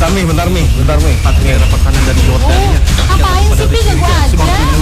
Bentar Mi. Patria rekanan dari Jordan. Ngapain sih Pi, ganggu aja.